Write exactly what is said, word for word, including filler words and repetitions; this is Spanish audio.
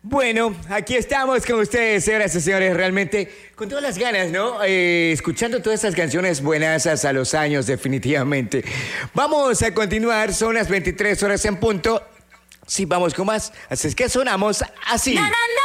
Bueno, aquí estamos con ustedes, señoras y señores, realmente con todas las ganas, ¿no? Eh, escuchando todas estas canciones buenas a los años, definitivamente. Vamos a continuar, son las veintitrés horas en punto. Sí, vamos con más, así es que sonamos así. Na, na, na.